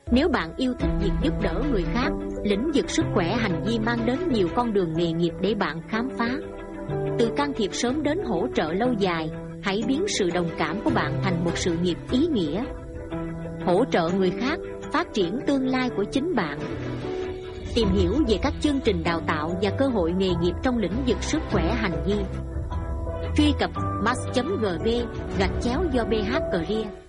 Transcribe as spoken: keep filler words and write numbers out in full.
Nếu bạn yêu thích việc giúp đỡ người khác, lĩnh vực sức khỏe hành vi mang đến nhiều con đường nghề nghiệp để bạn khám phá. Từ can thiệp sớm đến hỗ trợ lâu dài, hãy biến sự đồng cảm của bạn thành một sự nghiệp ý nghĩa. Hỗ trợ người khác, phát triển tương lai của chính bạn. Tìm hiểu về các chương trình đào tạo và cơ hội nghề nghiệp trong lĩnh vực sức khỏe hành vi. Truy cập max chấm gb gạch chéo do bh career.